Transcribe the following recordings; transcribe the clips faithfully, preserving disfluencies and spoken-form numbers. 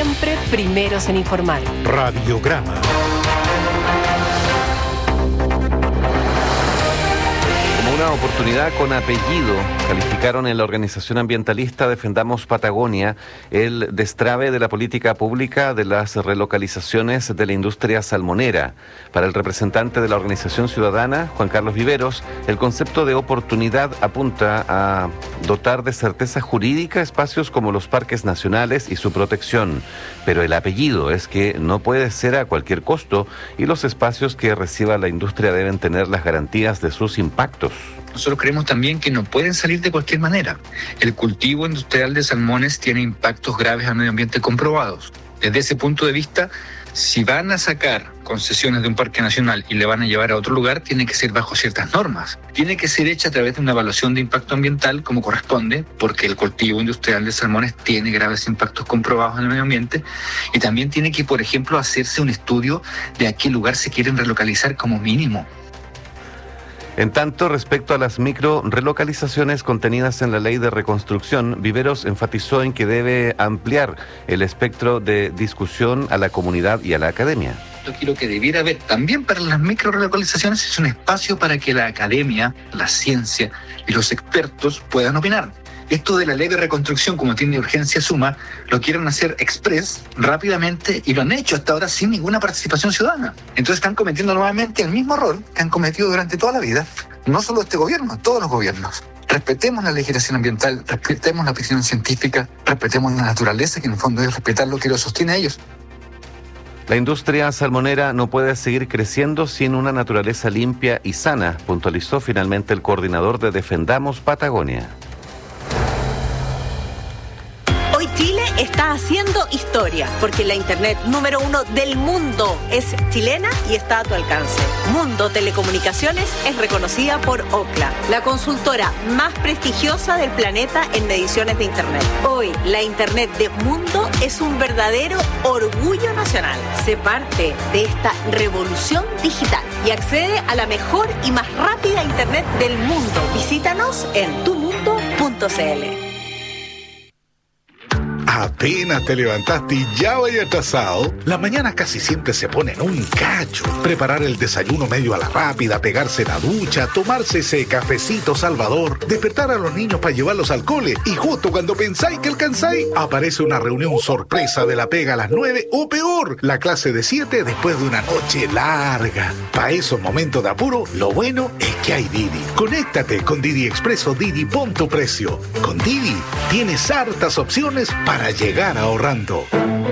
siempre primeros en informar. Radiograma. Una oportunidad con apellido, calificaron en la organización ambientalista Defendamos Patagonia el destrave de la política pública de las relocalizaciones de la industria salmonera. Para el representante de la organización ciudadana, Juan Carlos Viveros, el concepto de oportunidad apunta a dotar de certeza jurídica espacios como los parques nacionales y su protección. Pero el apellido es que no puede ser a cualquier costo y los espacios que reciba la industria deben tener las garantías de sus impactos. Nosotros creemos también que no pueden salir de cualquier manera. El cultivo industrial de salmones tiene impactos graves al medio ambiente comprobados. Desde ese punto de vista, si van a sacar concesiones de un parque nacional y le van a llevar a otro lugar, tiene que ser bajo ciertas normas. Tiene que ser hecha a través de una evaluación de impacto ambiental como corresponde, porque el cultivo industrial de salmones tiene graves impactos comprobados en el medio ambiente, y también tiene que, por ejemplo, hacerse un estudio de a qué lugar se quieren relocalizar como mínimo. En tanto, respecto a las micro relocalizaciones contenidas en la ley de reconstrucción, Viveros enfatizó en que debe ampliar el espectro de discusión a la comunidad y a la academia. Yo quiero que debiera haber también para las micro relocalizaciones es un espacio para que la academia, la ciencia y los expertos puedan opinar. Esto de la ley de reconstrucción, como tiene urgencia suma, lo quieren hacer express, rápidamente, y lo han hecho hasta ahora sin ninguna participación ciudadana. Entonces están cometiendo nuevamente el mismo error que han cometido durante toda la vida, no solo este gobierno, todos los gobiernos. Respetemos la legislación ambiental, respetemos la opinión científica, respetemos la naturaleza, que en el fondo es respetar lo que los sostiene a ellos. La industria salmonera no puede seguir creciendo sin una naturaleza limpia y sana, puntualizó finalmente el coordinador de Defendamos Patagonia. Hoy Chile está haciendo historia, porque la internet número uno del mundo es chilena y está a tu alcance. Mundo Telecomunicaciones es reconocida por Ookla, la consultora más prestigiosa del planeta en mediciones de internet. Hoy, la internet de Mundo es un verdadero orgullo nacional. Sé parte de esta revolución digital y accede a la mejor y más rápida internet del mundo. Visítanos en tu mundo punto c l. Apenas te levantaste y ya vaya atrasado. La mañana casi siempre se pone en un cacho. Preparar el desayuno medio a la rápida, pegarse la ducha, tomarse ese cafecito salvador, despertar a los niños para llevarlos al cole, y justo cuando pensáis que alcanzáis, aparece una reunión sorpresa de la pega a las nueve, o peor, la clase de siete después de una noche larga. Para esos momentos de apuro, lo bueno es que hay Didi. Conéctate con Didi Express o Didi Punto Precio. Con Didi tienes hartas opciones para llegar ahorrando.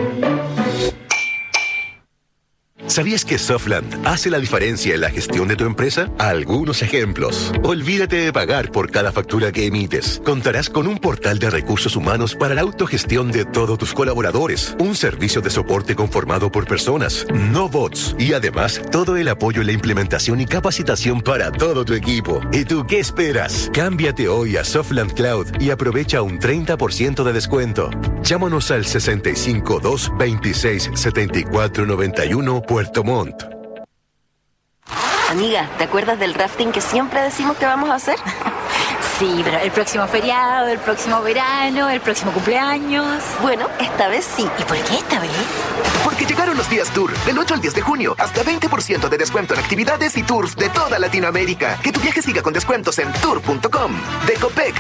¿Sabías que Softland hace la diferencia en la gestión de tu empresa? Algunos ejemplos. Olvídate de pagar por cada factura que emites. Contarás con un portal de recursos humanos para la autogestión de todos tus colaboradores. Un servicio de soporte conformado por personas, no bots. Y además, todo el apoyo en la implementación y capacitación para todo tu equipo. ¿Y tú qué esperas? Cámbiate hoy a Softland Cloud y aprovecha un treinta por ciento de descuento. Llámanos al sesenta y cinco, dos, veintiséis, setenta y cuatro, noventa y uno Puerto Montt. Amiga, ¿te acuerdas del rafting que siempre decimos que vamos a hacer? Sí, pero el próximo feriado, el próximo verano, el próximo cumpleaños. Bueno, esta vez sí. ¿Y por qué esta vez? Porque llegaron los días Tour, del ocho al diez de junio, hasta veinte por ciento de descuento en actividades y tours de toda Latinoamérica. Que tu viaje siga con descuentos en tour punto com. De Copec.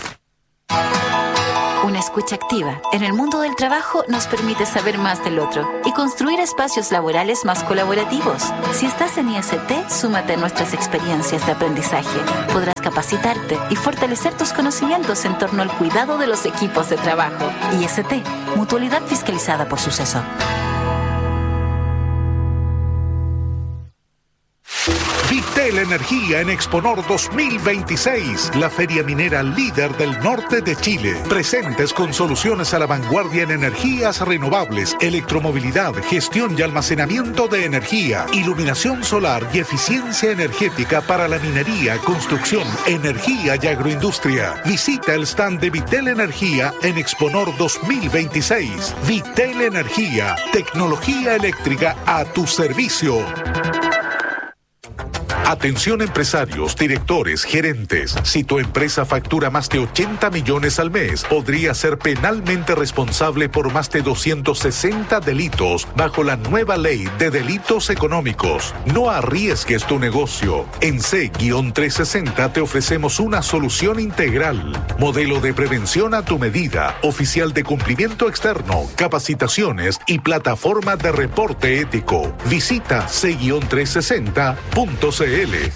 Una escucha activa en el mundo del trabajo nos permite saber más del otro y construir espacios laborales más colaborativos. Si estás en I S T, súmate a nuestras experiencias de aprendizaje. Podrás capacitarte y fortalecer tus conocimientos en torno al cuidado de los equipos de trabajo. I S T, mutualidad fiscalizada por Suceso. Vitel Energía en Exponor dos mil veintiséis, la feria minera líder del norte de Chile. Presentes con soluciones a la vanguardia en energías renovables, electromovilidad, gestión y almacenamiento de energía, iluminación solar y eficiencia energética para la minería, construcción, energía y agroindustria. Visita el stand de Vitel Energía en Exponor dos mil veintiséis. Vitel Energía, tecnología eléctrica a tu servicio. Atención empresarios, directores, gerentes. Si tu empresa factura más de ochenta millones al mes, podría ser penalmente responsable por más de doscientos sesenta delitos bajo la nueva ley de delitos económicos. No arriesgues tu negocio. En C trescientos sesenta te ofrecemos una solución integral. Modelo de prevención a tu medida, oficial de cumplimiento externo, capacitaciones y plataforma de reporte ético. Visita C trescientos sesenta punto c l.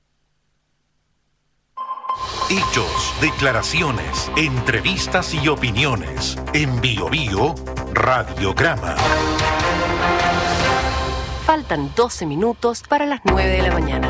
Hechos, declaraciones, entrevistas y opiniones. En Bio Bio, Radiograma. Faltan doce minutos para las nueve de la mañana.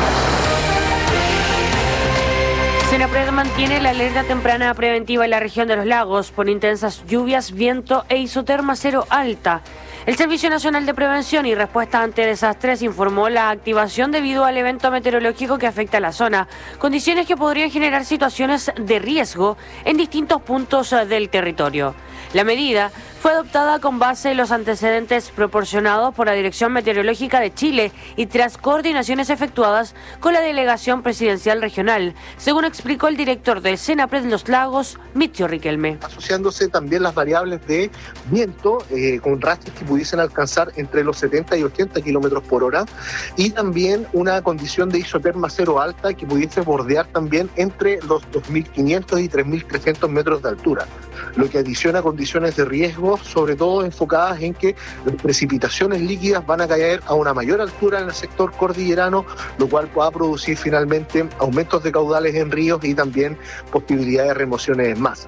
Senapred mantiene la alerta temprana preventiva en la región de los lagos por intensas lluvias, viento e isoterma cero alta. El Servicio Nacional de Prevención y Respuesta ante Desastres informó la activación debido al evento meteorológico que afecta a la zona, condiciones que podrían generar situaciones de riesgo en distintos puntos del territorio. La medida fue adoptada con base en los antecedentes proporcionados por la Dirección Meteorológica de Chile y tras coordinaciones efectuadas con la Delegación Presidencial Regional, según explicó el director del Senapred Los Lagos, Mitzio Riquelme. Asociándose también las variables de viento eh, con rachas que pudiesen alcanzar entre los setenta y ochenta kilómetros por hora y también una condición de isoterma cero alta que pudiese bordear también entre los dos mil quinientos y tres mil trescientos metros de altura, lo que adiciona condiciones de riesgo, sobre todo enfocadas en que las precipitaciones líquidas van a caer a una mayor altura en el sector cordillerano, lo cual va a producir finalmente aumentos de caudales en ríos y también posibilidad de remociones en masa.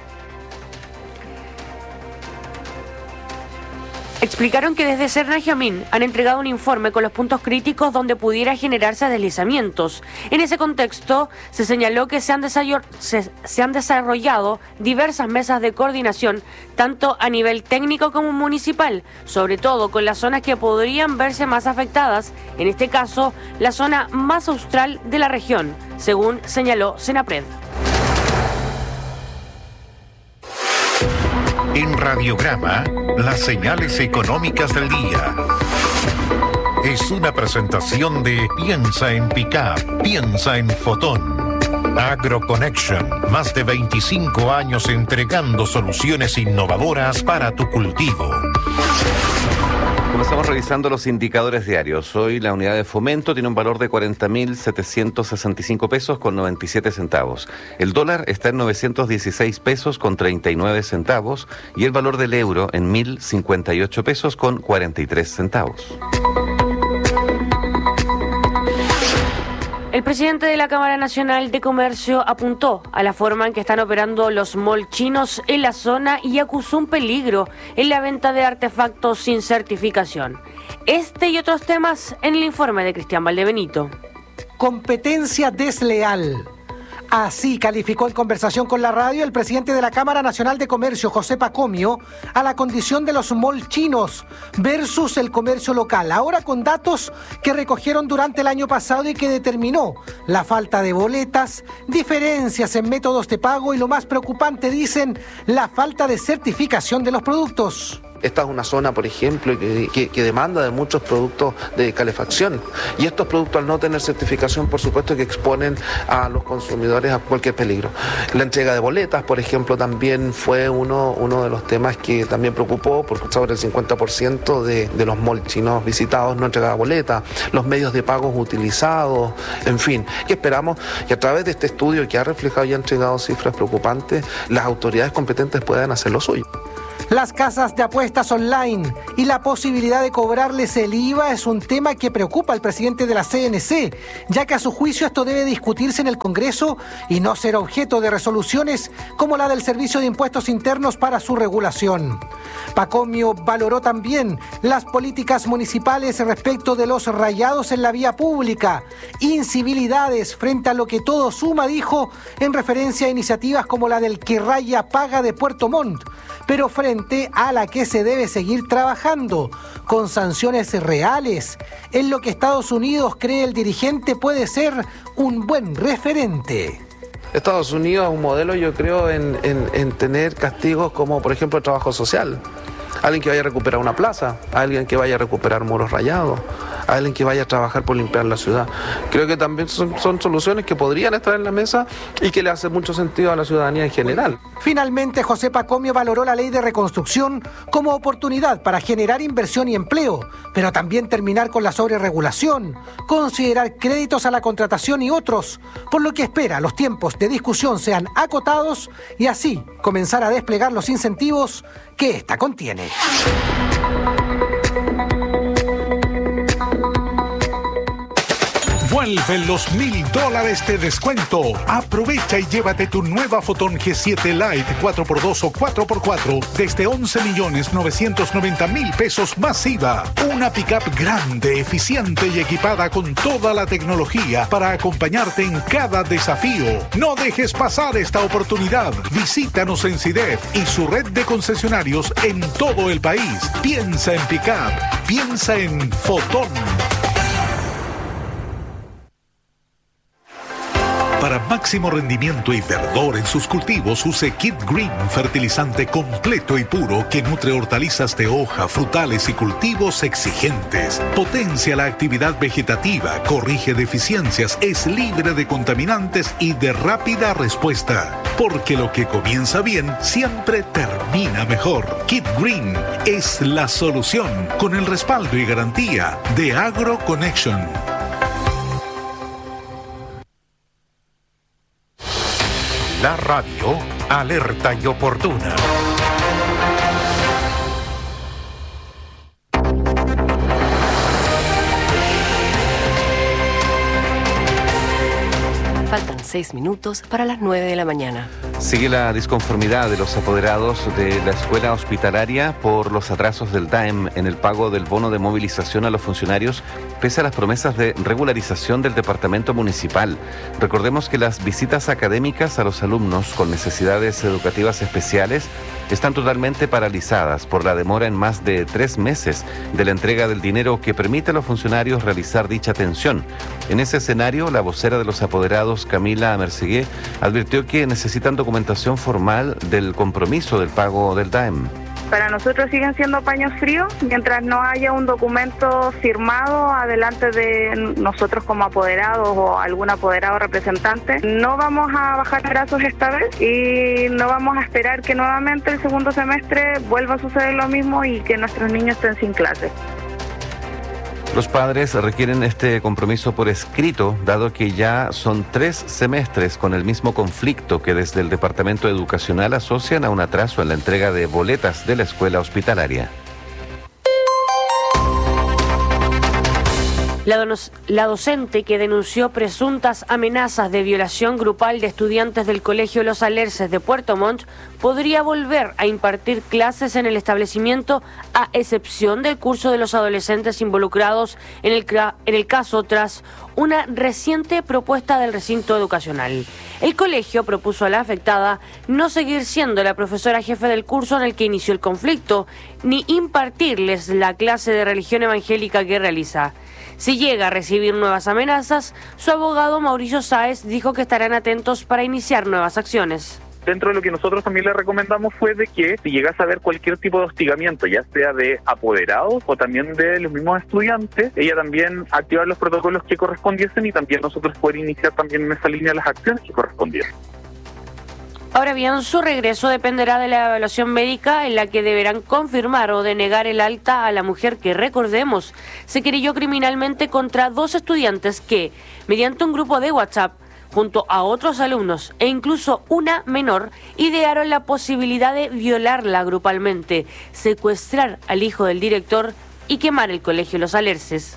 Explicaron que desde Cernagiamín han entregado un informe con los puntos críticos donde pudiera generarse deslizamientos. En ese contexto, se señaló que se han, se, se han desarrollado diversas mesas de coordinación, tanto a nivel técnico como municipal, sobre todo con las zonas que podrían verse más afectadas, en este caso, la zona más austral de la región, según señaló Senapred. En Radiograma, las señales económicas del día. Es una presentación de Piensa en Pickup, piensa en Fotón. AgroConnection, más de veinticinco años entregando soluciones innovadoras para tu cultivo. Comenzamos revisando los indicadores diarios. Hoy la unidad de fomento tiene un valor de cuarenta mil setecientos sesenta y cinco pesos con noventa y siete centavos. El dólar está en novecientos dieciséis pesos con treinta y nueve centavos y el valor del euro en mil cincuenta y ocho pesos con cuarenta y tres centavos. El presidente de la Cámara Nacional de Comercio apuntó a la forma en que están operando los mall chinos en la zona y acusó un peligro en la venta de artefactos sin certificación. Este y otros temas en el informe de Cristian Valdebenito. Competencia desleal. Así calificó en conversación con la radio el presidente de la Cámara Nacional de Comercio, José Pacomio, a la condición de los mall chinos versus el comercio local. Ahora con datos que recogieron durante el año pasado y que determinó la falta de boletas, diferencias en métodos de pago y lo más preocupante, dicen, la falta de certificación de los productos. Esta es una zona, por ejemplo, que, que, que demanda de muchos productos de calefacción. Y estos productos, al no tener certificación, por supuesto que exponen a los consumidores a cualquier peligro. La entrega de boletas, por ejemplo, también fue uno, uno de los temas que también preocupó, porque sobre el cincuenta por ciento de, de los malls chinos visitados no entregaba boletas, los medios de pagos utilizados, en fin. Y esperamos que a través de este estudio que ha reflejado y ha entregado cifras preocupantes, las autoridades competentes puedan hacer lo suyo. Las casas de apuestas online y la posibilidad de cobrarles el I V A es un tema que preocupa al presidente de la C N C, ya que a su juicio esto debe discutirse en el Congreso y no ser objeto de resoluciones como la del Servicio de Impuestos Internos para su regulación. Pacomio valoró también las políticas municipales respecto de los rayados en la vía pública, incivilidades frente a lo que todo suma, dijo, en referencia a iniciativas como la del Que Raya Paga de Puerto Montt, pero frente a la que se debe seguir trabajando, con sanciones reales, en lo que Estados Unidos cree el dirigente puede ser un buen referente. Estados Unidos es un modelo, yo creo, en, en, en tener castigos como, por ejemplo, el trabajo social. Alguien que vaya a recuperar una plaza, alguien que vaya a recuperar muros rayados, a alguien que vaya a trabajar por limpiar la ciudad. Creo que también son, son soluciones que podrían estar en la mesa y que le hace mucho sentido a la ciudadanía en general. Finalmente, José Pacomio valoró la ley de reconstrucción como oportunidad para generar inversión y empleo, pero también terminar con la sobreregulación, considerar créditos a la contratación y otros, por lo que espera los tiempos de discusión sean acotados y así comenzar a desplegar los incentivos que esta contiene. Vuelven los mil dólares de descuento. Aprovecha y llévate tu nueva Fotón G siete Lite cuatro por dos o cuatro por cuatro desde once millones novecientos noventa mil pesos más I V A. Una pickup grande, eficiente y equipada con toda la tecnología para acompañarte en cada desafío. No dejes pasar esta oportunidad. Visítanos en CIDEF y su red de concesionarios en todo el país. Piensa en pickup. Piensa en Fotón. Para máximo rendimiento y verdor en sus cultivos, use Kid Green, fertilizante completo y puro que nutre hortalizas de hoja, frutales y cultivos exigentes. Potencia la actividad vegetativa, corrige deficiencias, es libre de contaminantes y de rápida respuesta. Porque lo que comienza bien siempre termina mejor. Kid Green es la solución, con el respaldo y garantía de AgroConnection. La radio alerta y oportuna. Faltan seis minutos para las nueve de la mañana. Sigue la disconformidad de los apoderados de la escuela hospitalaria por los atrasos del D A E M en el pago del bono de movilización a los funcionarios, pese a las promesas de regularización del departamento municipal. Recordemos que las visitas académicas a los alumnos con necesidades educativas especiales están totalmente paralizadas por la demora en más de tres meses de la entrega del dinero que permite a los funcionarios realizar dicha atención. En ese escenario, la vocera de los apoderados, Camila Mercegué, advirtió que necesitan documentación formal del compromiso del pago del D A E M. Para nosotros siguen siendo paños fríos mientras no haya un documento firmado adelante de nosotros como apoderados o algún apoderado representante. No vamos a bajar brazos esta vez y no vamos a esperar que nuevamente el segundo semestre vuelva a suceder lo mismo y que nuestros niños estén sin clases. Los padres requieren este compromiso por escrito, dado que ya son tres semestres con el mismo conflicto que desde el Departamento Educacional asocian a un atraso en la entrega de boletas de la escuela hospitalaria. La, donos, la docente que denunció presuntas amenazas de violación grupal de estudiantes del Colegio Los Alerces de Puerto Montt podría volver a impartir clases en el establecimiento, a excepción del curso de los adolescentes involucrados en el, en el caso tras una reciente propuesta del recinto educacional. El colegio propuso a la afectada no seguir siendo la profesora jefe del curso en el que inició el conflicto, ni impartirles la clase de religión evangélica que realiza. Si llega a recibir nuevas amenazas, su abogado Mauricio Sáez dijo que estarán atentos para iniciar nuevas acciones. Dentro de lo que nosotros también le recomendamos fue de que si llegase a haber cualquier tipo de hostigamiento, ya sea de apoderados o también de los mismos estudiantes, ella también activar los protocolos que correspondiesen y también nosotros poder iniciar también en esa línea las acciones que correspondiesen. Ahora bien, su regreso dependerá de la evaluación médica en la que deberán confirmar o denegar el alta a la mujer que, recordemos, se querelló criminalmente contra dos estudiantes que, mediante un grupo de WhatsApp, junto a otros alumnos e incluso una menor, idearon la posibilidad de violarla grupalmente, secuestrar al hijo del director y quemar el Colegio Los Alerces.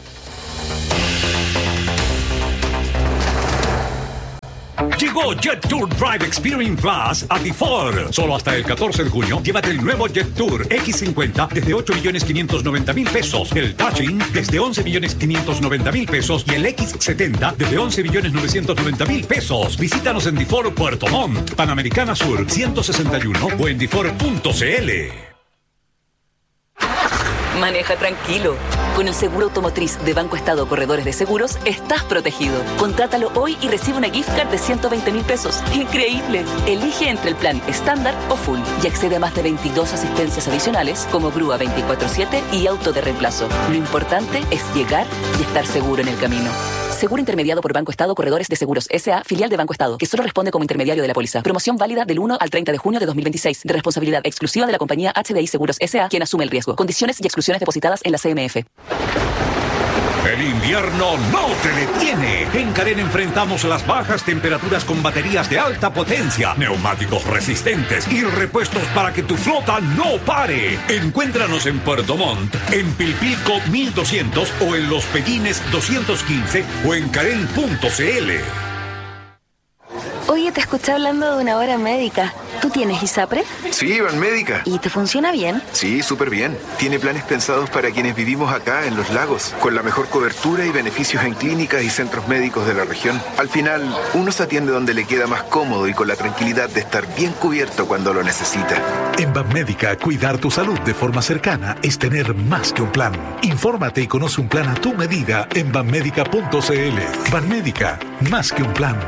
Llegó Jet Tour Drive Experience Plus a Tifor. Solo hasta el catorce de junio, llévate el nuevo Jet Tour equis cincuenta desde ocho millones quinientos noventa mil pesos, el Touching desde once millones quinientos noventa mil pesos y el equis setenta desde once millones novecientos noventa mil pesos. Visítanos en Tifor Puerto Montt, Panamericana Sur ciento sesenta y uno o en tifor punto c l. Maneja tranquilo. Con el seguro automotriz de Banco Estado Corredores de Seguros, estás protegido. Contrátalo hoy y recibe una gift card de ciento veinte mil pesos. ¡Increíble! Elige entre el plan estándar o full y accede a más de veintidós asistencias adicionales como grúa veinticuatro siete y auto de reemplazo. Lo importante es llegar y estar seguro en el camino. Seguro intermediado por Banco Estado Corredores de Seguros S A, filial de Banco Estado, que solo responde como intermediario de la póliza. Promoción válida del uno al treinta de junio de dos mil veintiséis, de responsabilidad exclusiva de la compañía H D I Seguros S A, quien asume el riesgo. Condiciones y exclusiones depositadas en la C M F. El invierno no te detiene. En Karen enfrentamos las bajas temperaturas con baterías de alta potencia, neumáticos resistentes y repuestos para que tu flota no pare. Encuéntranos en Puerto Montt, en Pilpilco mil doscientos o en Los Pellines doscientos quince o en karen punto c l. Oye, te escuché hablando de una hora médica. ¿Tú tienes ISAPRE? Sí, Banmédica. ¿Y te funciona bien? Sí, súper bien. Tiene planes pensados para quienes vivimos acá en Los Lagos, con la mejor cobertura y beneficios en clínicas y centros médicos de la región. Al final, uno se atiende donde le queda más cómodo y con la tranquilidad de estar bien cubierto cuando lo necesita. En Banmédica, cuidar tu salud de forma cercana es tener más que un plan. Infórmate y conoce un plan a tu medida en banmédica punto c l. Banmédica, más que un plan.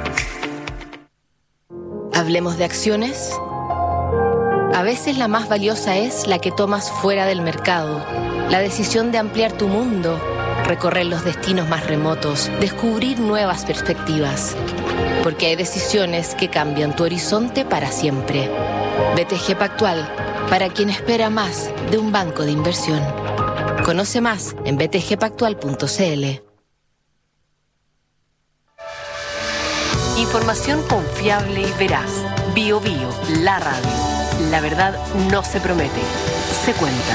Hablemos de acciones. A veces la más valiosa es la que tomas fuera del mercado. La decisión de ampliar tu mundo, recorrer los destinos más remotos, descubrir nuevas perspectivas. Porque hay decisiones que cambian tu horizonte para siempre. B T G Pactual, para quien espera más de un banco de inversión. Conoce más en b t g pactual punto c l. Información confiable y veraz. Bio Bio, la radio. La verdad no se promete, se cuenta.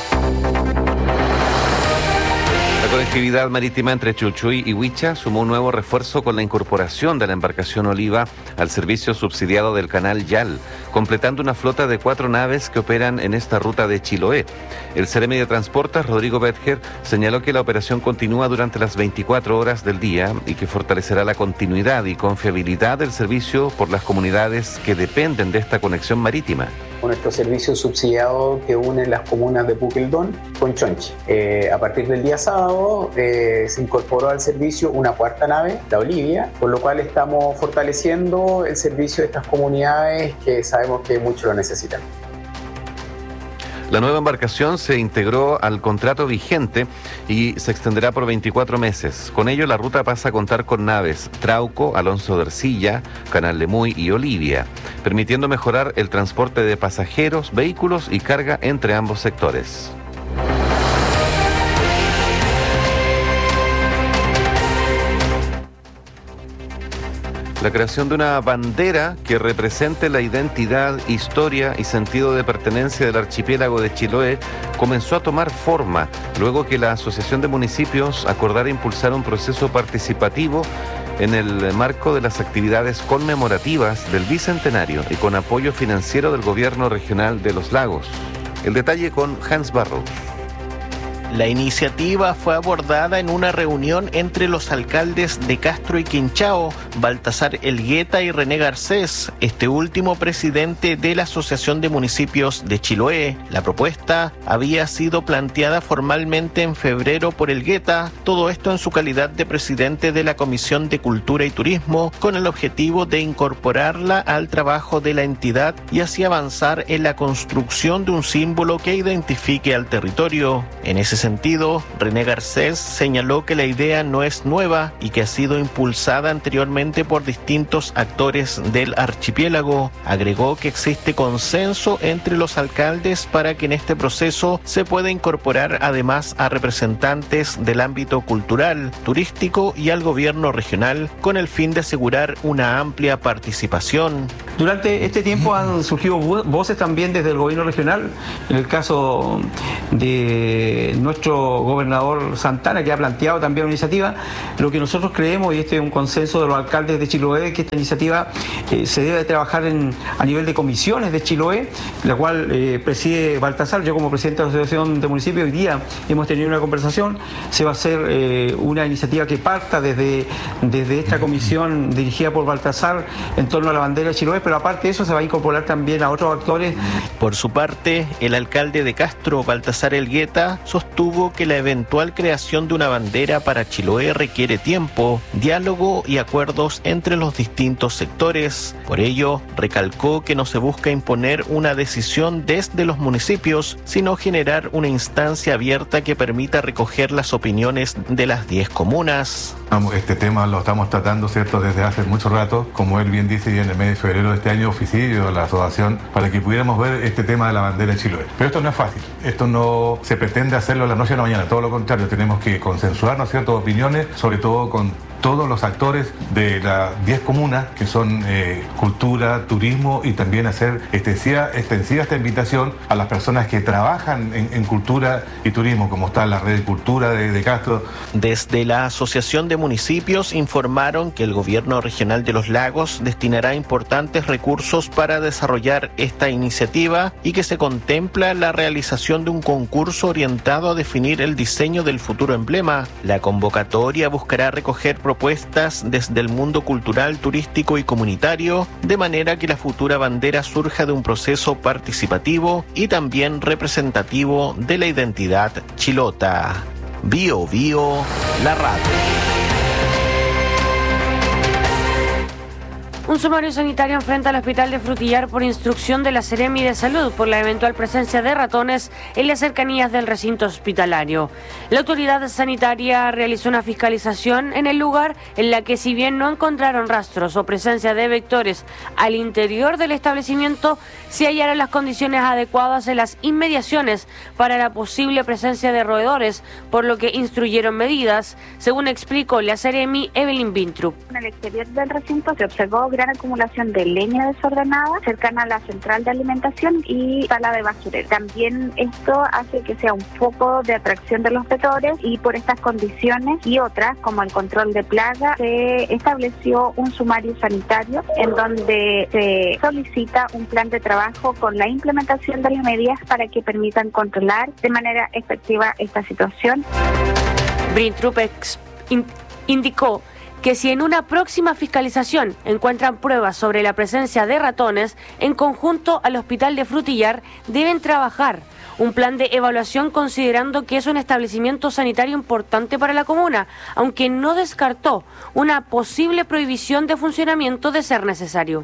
La conectividad marítima entre Chulchuy y Huicha sumó un nuevo refuerzo con la incorporación de la embarcación Oliva al servicio subsidiado del canal Yal, completando una flota de cuatro naves que operan en esta ruta de Chiloé. El Seremi de Transportes, Rodrigo Betger, señaló que la operación continúa durante las veinticuatro horas del día y que fortalecerá la continuidad y confiabilidad del servicio por las comunidades que dependen de esta conexión marítima. Nuestro servicio subsidiado que une las comunas de Puqueldón con Chonchi. Eh, a partir del día sábado eh, se incorporó al servicio una cuarta nave, la Olivia, con lo cual estamos fortaleciendo el servicio de estas comunidades que sabemos que mucho lo necesitan. La nueva embarcación se integró al contrato vigente y se extenderá por veinticuatro meses. Con ello, la ruta pasa a contar con naves Trauco, Alonso de Ercilla, Canal Lemuy y Olivia, permitiendo mejorar el transporte de pasajeros, vehículos y carga entre ambos sectores. La creación de una bandera que represente la identidad, historia y sentido de pertenencia del archipiélago de Chiloé comenzó a tomar forma luego que la Asociación de Municipios acordara impulsar un proceso participativo en el marco de las actividades conmemorativas del Bicentenario y con apoyo financiero del Gobierno Regional de Los Lagos. El detalle con Hans Barrow. La iniciativa fue abordada en una reunión entre los alcaldes de Castro y Quinchao, Baltasar Elgueta y René Garcés, este último presidente de la Asociación de Municipios de Chiloé. La propuesta había sido planteada formalmente en febrero por Elgueta, todo esto en su calidad de presidente de la Comisión de Cultura y Turismo, con el objetivo de incorporarla al trabajo de la entidad y así avanzar en la construcción de un símbolo que identifique al territorio. En ese sentido, René Garcés señaló que la idea no es nueva y que ha sido impulsada anteriormente por distintos actores del archipiélago. Agregó que existe consenso entre los alcaldes para que en este proceso se pueda incorporar además a representantes del ámbito cultural, turístico y al gobierno regional con el fin de asegurar una amplia participación. Durante este tiempo han surgido voces también desde el gobierno regional, en el caso de nuestro gobernador Santana, que ha planteado también una iniciativa. Lo que nosotros creemos, y este es un consenso de los alcaldes de Chiloé que esta iniciativa eh, se debe trabajar en, a nivel de comisiones de Chiloé, la cual eh, preside Baltasar. Yo como presidente de la Asociación de Municipios hoy día hemos tenido una conversación. Se va a hacer eh, una iniciativa que parta desde, desde esta comisión dirigida por Baltasar en torno a la bandera de Chiloé, pero aparte de eso se va a incorporar también a otros actores. Por su parte, el alcalde de Castro, Baltasar Elgueta, sostuvo que la eventual creación de una bandera para Chiloé requiere tiempo, diálogo y acuerdos entre los distintos sectores. Por ello, recalcó que no se busca imponer una decisión desde los municipios, sino generar una instancia abierta que permita recoger las opiniones de las diez comunas. Este tema lo estamos tratando, ¿cierto?, desde hace mucho rato. Como él bien dice, y en el mes de febrero de este año oficio la asociación para que pudiéramos ver este tema de la bandera de Chiloé. Pero esto no es fácil, esto no se pretende hacerlo la noche a la mañana, todo lo contrario, tenemos que consensuar, ¿no es cierto?, opiniones, sobre todo con todos los actores de las diez comunas, que son eh, cultura, turismo, y también hacer extensiva, extensiva esta invitación a las personas que trabajan en, en cultura y turismo, como está la red de cultura de, de Castro. Desde la Asociación de Municipios informaron que el Gobierno Regional de los Lagos destinará importantes recursos para desarrollar esta iniciativa y que se contempla la realización de un concurso orientado a definir el diseño del futuro emblema. La convocatoria buscará recoger propuestas desde el mundo cultural, turístico y comunitario, de manera que la futura bandera surja de un proceso participativo y también representativo de la identidad chilota. Bio Bio, la radio. Un sumario sanitario enfrenta al hospital de Frutillar por instrucción de la Seremi de Salud por la eventual presencia de ratones en las cercanías del recinto hospitalario. La autoridad sanitaria realizó una fiscalización en el lugar en la que, si bien no encontraron rastros o presencia de vectores al interior del establecimiento, se hallaron las condiciones adecuadas en las inmediaciones para la posible presencia de roedores, por lo que instruyeron medidas, según explicó la Seremi Evelyn Bintrup. En el exterior del recinto se observó gran acumulación de leña desordenada cercana a la central de alimentación y sala de basurero. También esto hace que sea un foco de atracción de los vetores, y por estas condiciones y otras, como el control de plaga, se estableció un sumario sanitario en donde se solicita un plan de trabajo con la implementación de las medidas para que permitan controlar de manera efectiva esta situación. Bintrup indicó que si en una próxima fiscalización encuentran pruebas sobre la presencia de ratones, en conjunto al hospital de Frutillar deben trabajar un plan de evaluación, considerando que es un establecimiento sanitario importante para la comuna, aunque no descartó una posible prohibición de funcionamiento de ser necesario.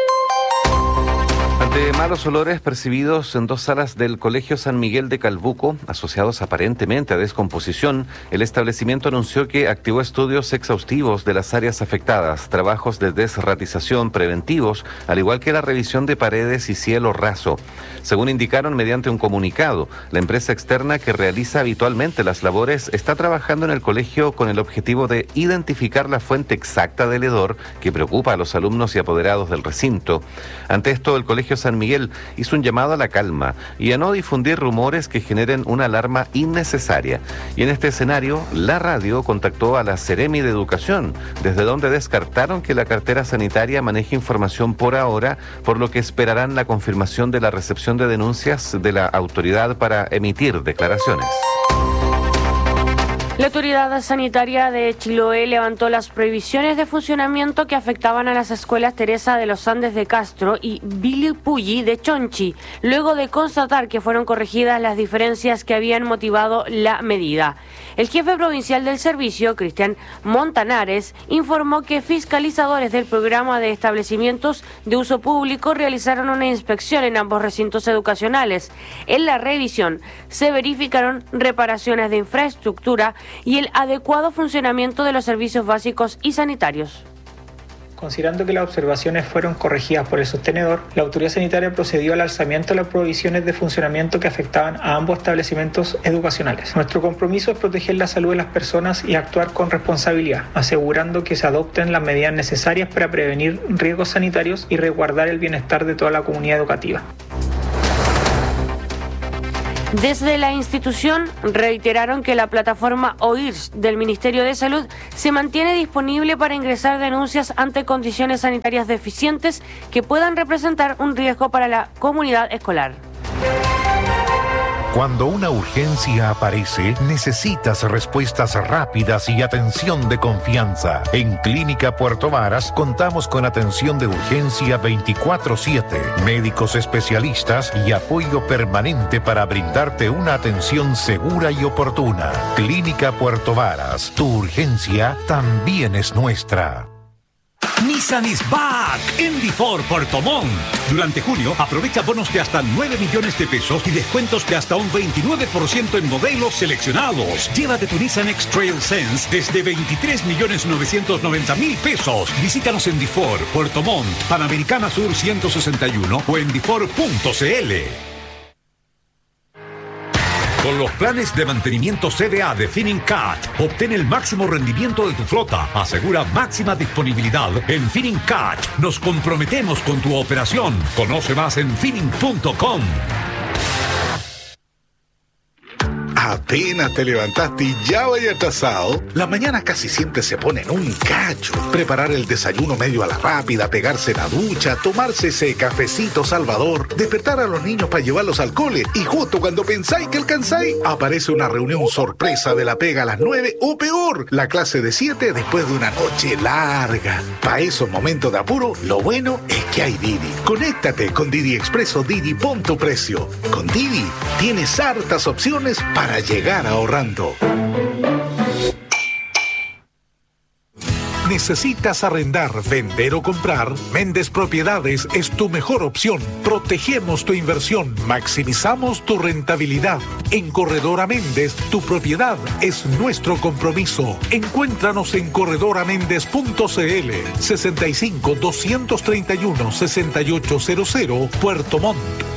Ante malos olores percibidos en dos salas del Colegio San Miguel de Calbuco, asociados aparentemente a descomposición, el establecimiento anunció que activó estudios exhaustivos de las áreas afectadas, trabajos de desratización preventivos, al igual que la revisión de paredes y cielo raso. Según indicaron mediante un comunicado, la empresa externa que realiza habitualmente las labores está trabajando en el colegio con el objetivo de identificar la fuente exacta del hedor que preocupa a los alumnos y apoderados del recinto. Ante esto, el Colegio San Miguel hizo un llamado a la calma y a no difundir rumores que generen una alarma innecesaria. Y en este escenario, la radio contactó a la Seremi de Educación, desde donde descartaron que la cartera sanitaria maneje información por ahora, por lo que esperarán la confirmación de la recepción de denuncias de la autoridad para emitir declaraciones. La autoridad sanitaria de Chiloé levantó las prohibiciones de funcionamiento que afectaban a las escuelas Teresa de los Andes de Castro y Vilipulli de Chonchi, luego de constatar que fueron corregidas las diferencias que habían motivado la medida. El jefe provincial del servicio, Cristian Montanares, informó que fiscalizadores del programa de establecimientos de uso público realizaron una inspección en ambos recintos educacionales. En la revisión se verificaron reparaciones de infraestructura y el adecuado funcionamiento de los servicios básicos y sanitarios. Considerando que las observaciones fueron corregidas por el sostenedor, la autoridad sanitaria procedió al alzamiento de las prohibiciones de funcionamiento que afectaban a ambos establecimientos educacionales. Nuestro compromiso es proteger la salud de las personas y actuar con responsabilidad, asegurando que se adopten las medidas necesarias para prevenir riesgos sanitarios y resguardar el bienestar de toda la comunidad educativa. Desde la institución reiteraron que la plataforma O I R S del Ministerio de Salud se mantiene disponible para ingresar denuncias ante condiciones sanitarias deficientes que puedan representar un riesgo para la comunidad escolar. Cuando una urgencia aparece, necesitas respuestas rápidas y atención de confianza. En Clínica Puerto Varas contamos con atención de urgencia veinticuatro siete, médicos especialistas y apoyo permanente para brindarte una atención segura y oportuna. Clínica Puerto Varas, tu urgencia también es nuestra. Nissan is back en Difor Puerto Montt. Durante junio, aprovecha bonos de hasta nueve millones de pesos y descuentos de hasta un veintinueve por ciento en modelos seleccionados. Llévate tu Nissan X-Trail Sense desde veintitrés millones novecientos noventa mil pesos. Visítanos en Difor Puerto Montt, Panamericana Sur ciento sesenta y uno o en difor punto cl. Con los planes de mantenimiento C D A de Finincat, obtén el máximo rendimiento de tu flota. Asegura máxima disponibilidad. En Finincat nos comprometemos con tu operación. Conoce más en finin punto com. Apenas te levantaste y ya vaya atrasado. La mañana casi siempre se pone en un cacho. Preparar el desayuno medio a la rápida, pegarse la ducha, tomarse ese cafecito salvador, despertar a los niños para llevarlos al cole y justo cuando pensáis que alcanzáis, aparece una reunión sorpresa de la pega a las nueve o peor, la clase de siete después de una noche larga. Para esos momentos de apuro, lo bueno es que hay Didi. Conéctate con Didi Expreso Didi, pon tu precio. Con Didi tienes hartas opciones para llegar ahorrando. ¿Necesitas arrendar, vender o comprar? Méndez Propiedades es tu mejor opción. Protegemos tu inversión, maximizamos tu rentabilidad. En Corredora Méndez, tu propiedad es nuestro compromiso. Encuéntranos en corredora méndez punto cl, sesenta y cinco, doscientos treinta y uno, sesenta y ocho cero cero, Puerto Montt.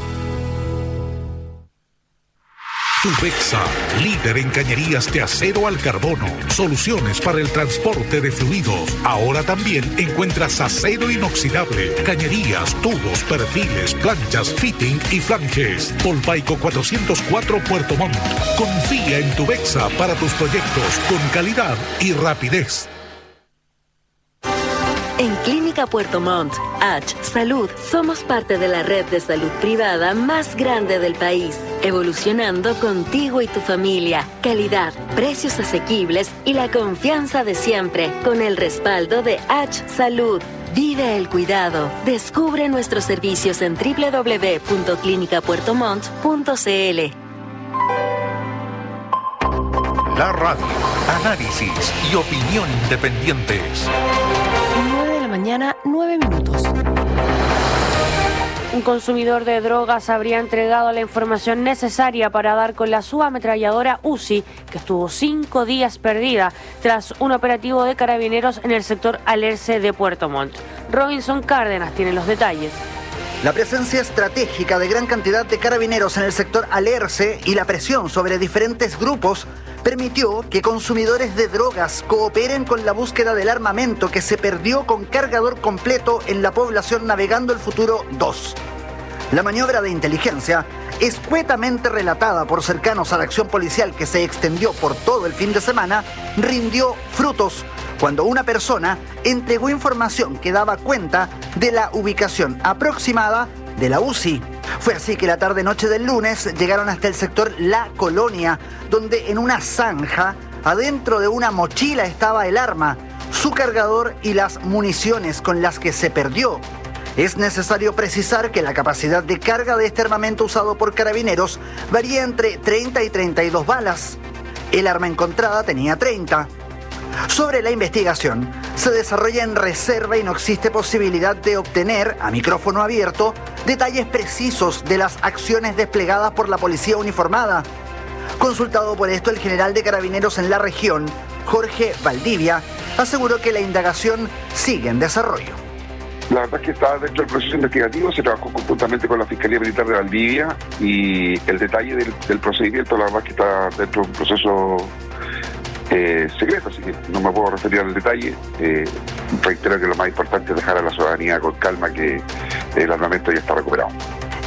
Tubexa, líder en cañerías de acero al carbono, soluciones para el transporte de fluidos. Ahora también encuentras acero inoxidable, cañerías, tubos, perfiles, planchas, fitting y flanges. Polpaico cuatrocientos cuatro Puerto Montt. Confía en Tubexa para tus proyectos con calidad y rapidez. En Clínica Puerto Montt, H Salud, somos parte de la red de salud privada más grande del país, evolucionando contigo y tu familia. Calidad, precios asequibles y la confianza de siempre, con el respaldo de H Salud. Vive el cuidado. Descubre nuestros servicios en doble u doble u doble u punto clínica puerto montt punto cl. La radio, análisis y opinión independientes. nueve de la mañana, nueve minutos. Un consumidor de drogas habría entregado la información necesaria para dar con la subametralladora Uzi, que estuvo cinco días perdida tras un operativo de carabineros en el sector Alerce de Puerto Montt. Robinson Cárdenas tiene los detalles. La presencia estratégica de gran cantidad de carabineros en el sector Alerce y la presión sobre diferentes grupos permitió que consumidores de drogas cooperen con la búsqueda del armamento que se perdió con cargador completo en la población Navegando el Futuro dos. La maniobra de inteligencia, escuetamente relatada por cercanos a la acción policial que se extendió por todo el fin de semana, rindió frutos cuando una persona entregó información que daba cuenta de la ubicación aproximada de la Uzi. Fue así que la tarde-noche del lunes llegaron hasta el sector La Colonia, donde en una zanja, adentro de una mochila estaba el arma, su cargador y las municiones con las que se perdió. Es necesario precisar que la capacidad de carga de este armamento usado por carabineros varía entre treinta y treinta y dos balas. El arma encontrada tenía treinta. Sobre la investigación, se desarrolla en reserva y no existe posibilidad de obtener, a micrófono abierto, detalles precisos de las acciones desplegadas por la policía uniformada. Consultado por esto, el general de carabineros en la región, Jorge Valdivia, aseguró que la indagación sigue en desarrollo. La verdad es que está dentro del proceso investigativo, se trabajó conjuntamente con la Fiscalía Militar de Valdivia y el detalle del, del procedimiento, la verdad es que está dentro de un proceso eh, secreto, así que no me puedo referir al detalle. Eh, reitero que lo más importante es dejar a la ciudadanía con calma que el armamento ya está recuperado.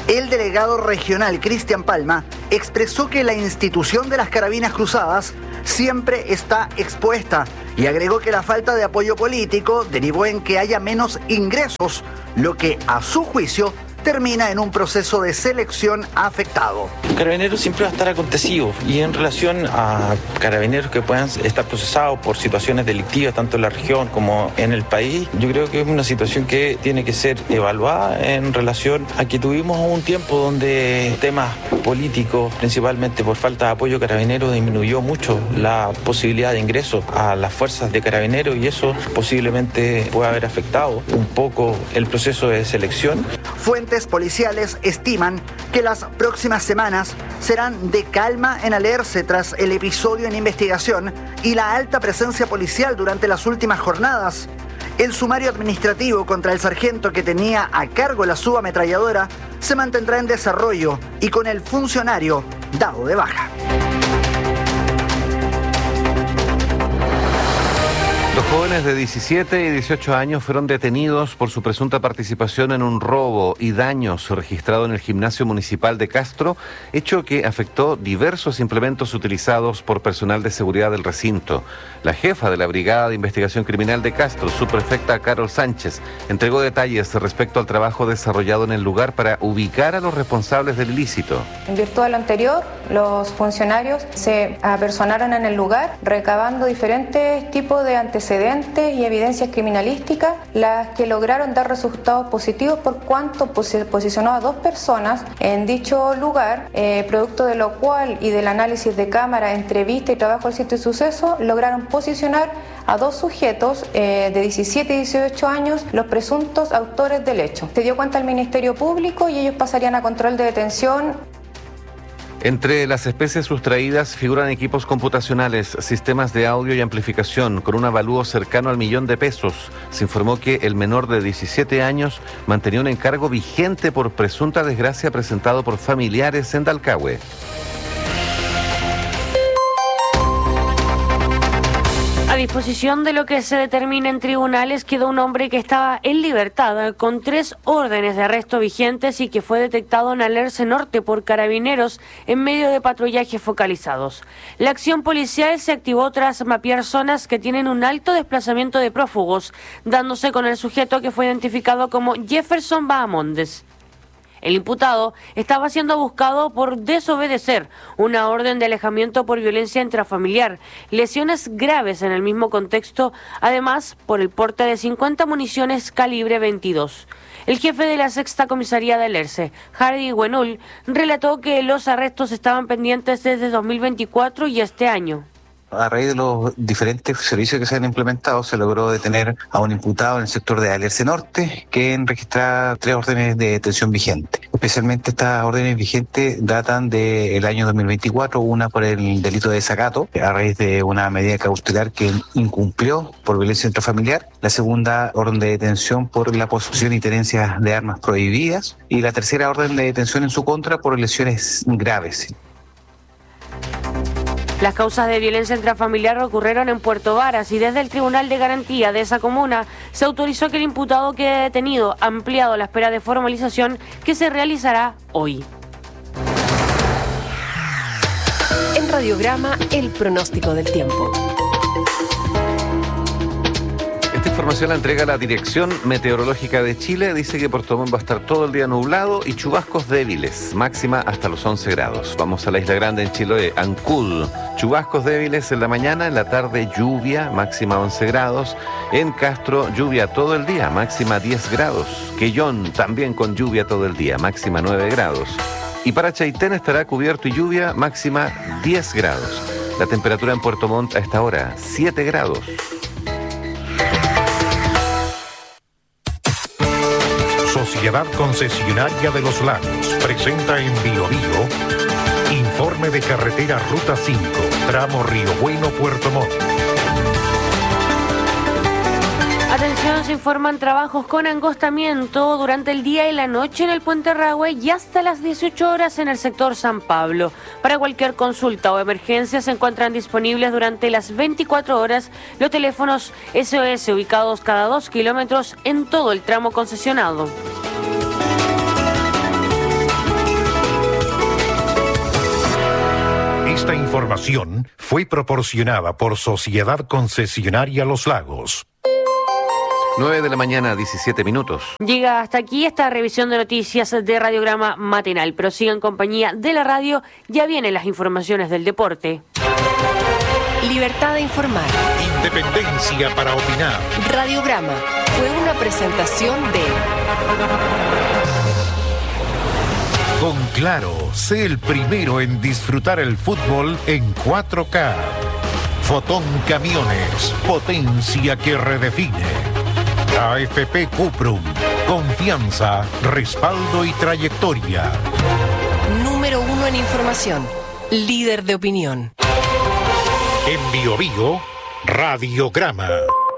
El delegado regional Cristian Palma expresó que la institución de las Carabinas Cruzadas siempre está expuesta y agregó que la falta de apoyo político derivó en que haya menos ingresos, lo que a su juicio termina en un proceso de selección afectado. Carabineros siempre va a estar acontecido, y en relación a carabineros que puedan estar procesados por situaciones delictivas tanto en la región como en el país, yo creo que es una situación que tiene que ser evaluada en relación a que tuvimos un tiempo donde temas políticos, principalmente por falta de apoyo carabinero, disminuyó mucho la posibilidad de ingreso a las fuerzas de carabineros, y eso posiblemente puede haber afectado un poco el proceso de selección. Fuentes policiales estiman que las próximas semanas serán de calma en Alerce tras el episodio en investigación y la alta presencia policial durante las últimas jornadas. El sumario administrativo contra el sargento que tenía a cargo la subametralladora se mantendrá en desarrollo y con el funcionario dado de baja. Los jóvenes de diecisiete y dieciocho años fueron detenidos por su presunta participación en un robo y daños registrado en el gimnasio municipal de Castro, hecho que afectó diversos implementos utilizados por personal de seguridad del recinto. La jefa de la Brigada de Investigación Criminal de Castro, subprefecta Carol Sánchez, entregó detalles respecto al trabajo desarrollado en el lugar para ubicar a los responsables del ilícito. En virtud de lo anterior, los funcionarios se apersonaron en el lugar recabando diferentes tipos de antecedentes y evidencias criminalísticas, las que lograron dar resultados positivos por cuanto posicionó a dos personas en dicho lugar, eh, producto de lo cual y del análisis de cámara, entrevista y trabajo al sitio de suceso, lograron posicionar a dos sujetos eh, de diecisiete y dieciocho años, los presuntos autores del hecho. Se dio cuenta al Ministerio Público y ellos pasarían a control de detención. Entre las especies sustraídas figuran equipos computacionales, sistemas de audio y amplificación con un avalúo cercano al millón de pesos. Se informó que el menor de diecisiete años mantenía un encargo vigente por presunta desgracia presentado por familiares en Dalcahue. A disposición de lo que se determina en tribunales quedó un hombre que estaba en libertad con tres órdenes de arresto vigentes y que fue detectado en Alerce Norte por carabineros en medio de patrullajes focalizados. La acción policial se activó tras mapear zonas que tienen un alto desplazamiento de prófugos, dándose con el sujeto que fue identificado como Jefferson Bahamondes. El imputado estaba siendo buscado por desobedecer una orden de alejamiento por violencia intrafamiliar, lesiones graves en el mismo contexto, además por el porte de cincuenta municiones calibre veintidós. El jefe de la sexta comisaría de Alerce, Hardy Wenul, relató que los arrestos estaban pendientes desde dos mil veinticuatro y este año. A raíz de los diferentes servicios que se han implementado, se logró detener a un imputado en el sector de Alerce Norte, que registra tres órdenes de detención vigentes. Especialmente estas órdenes vigentes datan del año dos mil veinticuatro, una por el delito de desacato, a raíz de una medida cautelar que incumplió por violencia intrafamiliar. La segunda orden de detención por la posesión y tenencia de armas prohibidas. Y la tercera orden de detención en su contra por lesiones graves. Las causas de violencia intrafamiliar ocurrieron en Puerto Varas y desde el Tribunal de Garantía de esa comuna se autorizó que el imputado quede detenido, ampliado la espera de formalización que se realizará hoy. En Radiograma, el pronóstico del tiempo. Esta información la entrega la Dirección Meteorológica de Chile. Dice que Puerto Montt va a estar todo el día nublado y chubascos débiles, máxima hasta los once grados. Vamos a la Isla Grande en Chiloé, Ancud. Chubascos débiles en la mañana, en la tarde lluvia, máxima once grados. En Castro, lluvia todo el día, máxima diez grados. Quellón, también con lluvia todo el día, máxima nueve grados. Y para Chaitén estará cubierto y lluvia, máxima diez grados. La temperatura en Puerto Montt a esta hora, siete grados. Sociedad Concesionaria de los Lagos presenta en Bio Bio informe de carretera Ruta cinco, tramo Río Bueno, Puerto Montt. Atención, se informan trabajos con angostamiento durante el día y la noche en el Puente Rahue y hasta las dieciocho horas en el sector San Pablo. Para cualquier consulta o emergencia se encuentran disponibles durante las veinticuatro horas los teléfonos S O S ubicados cada dos kilómetros en todo el tramo concesionado. Esta información fue proporcionada por Sociedad Concesionaria Los Lagos. nueve de la mañana, diecisiete minutos. Llega hasta aquí esta revisión de noticias de Radiograma Matinal. Pero sigan en compañía de la radio, ya vienen las informaciones del deporte. Libertad de informar. Independencia para opinar. Radiograma fue una presentación de... Con Claro, sé el primero en disfrutar el fútbol en cuatro K. Fotón Camiones, potencia que redefine. A F P Cuprum, confianza, respaldo y trayectoria. Número uno en información, líder de opinión. En Bio Bio, Radiograma.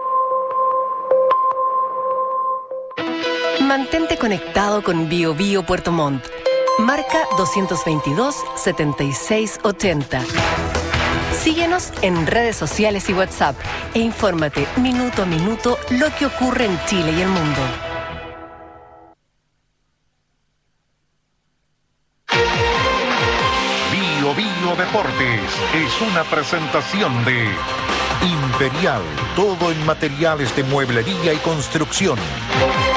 Mantente conectado con Bio Bio Puerto Montt. Marca dos veintidós, setenta y seis ochenta. Síguenos en redes sociales y WhatsApp e infórmate minuto a minuto lo que ocurre en Chile y el mundo. Bio Bio Deportes es una presentación de Imperial, todo en materiales de mueblería y construcción.